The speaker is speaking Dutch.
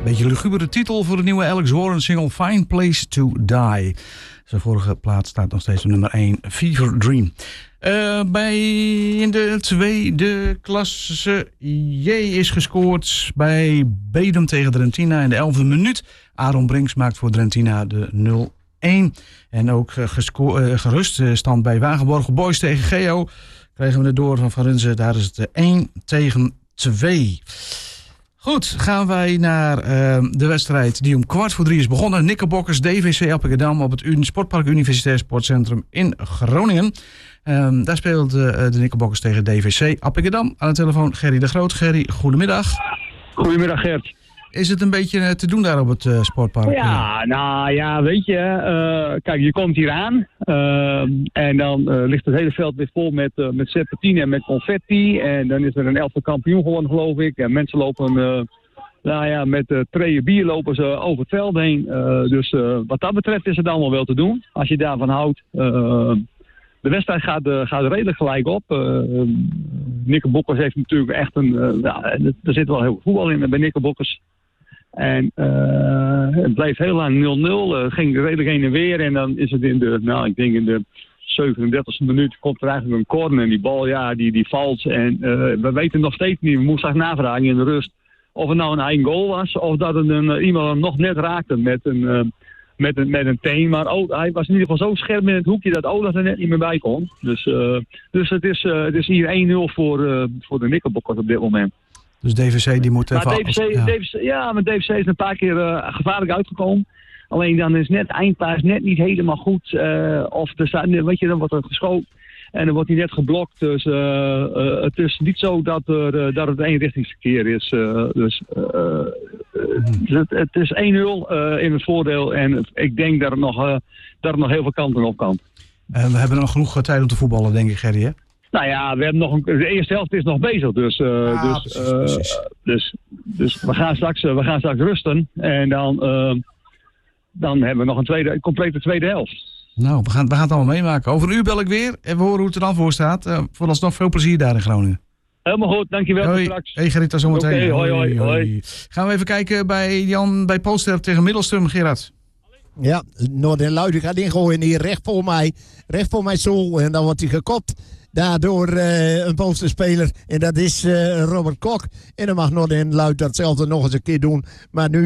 Beetje lugubere titel voor de nieuwe Alex Warren single Fine Place to Die. Zijn vorige plaat staat nog steeds op nummer 1, Fever Dream. In de tweede klasse J is gescoord bij Bedum tegen Drentina in de 11e minuut. Aaron Brinks maakt voor Drentina de 0-1. En ook gerust stand bij Wagenborg Boys tegen Geo. Krijgen we het door van Runze. Daar is het 1-2. Goed, gaan wij naar de wedstrijd die om 2:15 is begonnen. Knickerbockers, DVC Appingedam op het Sportpark Universitair Sportcentrum in Groningen. Daar speelt de Knickerbockers tegen DVC Appingedam. Aan de telefoon Gerry de Groot. Gerry, goedemiddag. Goedemiddag Gert. Is het een beetje te doen daar op het sportpark? Ja, nou ja, weet je. Kijk, je komt hier aan. En dan ligt het hele veld weer vol met serpentine en met confetti. En dan is er een 11e kampioen gewonnen, geloof ik. En mensen lopen, met treien bier lopen ze over het veld heen. Dus wat dat betreft is het allemaal wel te doen. Als je daarvan houdt. De wedstrijd gaat redelijk gelijk op. Knickerbockers heeft natuurlijk echt er zit wel heel veel voetbal in bij Knickerbockers. En het bleef heel lang 0-0. Ging redelijk heen en weer. En dan is het in de 37e minuut komt er eigenlijk een corner. En die bal, ja, die valt. En we weten nog steeds niet. We moesten straks navragen in de rust. Of het nou een eigen goal was. Of dat het iemand hem nog net raakte met een teen. Maar hij was in ieder geval zo scherp in het hoekje dat Olaf er net niet meer bij kon. Dus het is hier 1-0 voor de Knickerbockers op dit moment. Dus DVC die moet even... Maar DVC is een paar keer gevaarlijk uitgekomen. Alleen dan is net eindpaas net niet helemaal goed. Of er staat, weet je, dan wordt er geschoten. En dan wordt hij net geblokt. Dus het is niet zo dat het eenrichtingsverkeer is. Het is 1-0 in het voordeel. En ik denk dat het nog heel veel kanten op kan. We hebben nog genoeg tijd om te voetballen, denk ik, Gerry, hè? Nou ja, we hebben de eerste helft is nog bezig. Dus we gaan straks rusten. En dan hebben we nog een complete tweede helft. Nou, we gaan het allemaal meemaken. Over een uur bel ik weer en we horen hoe het er dan voor staat. Vooralsnog veel plezier daar in Groningen. Helemaal goed, dankjewel. Hoi. Straks. Hey Gerrit, tot zometeen. Okay, hoi. Gaan we even kijken bij Polsterp tegen Middelstum, Gerard. Ja, Noord- Luiden gaat ingooien hier recht voor mij zo. En dan wordt hij gekopt. Daardoor een Polsterspeler. En dat is Robert Kok. En dan mag Noord- Luiden datzelfde nog eens een keer doen. Maar nu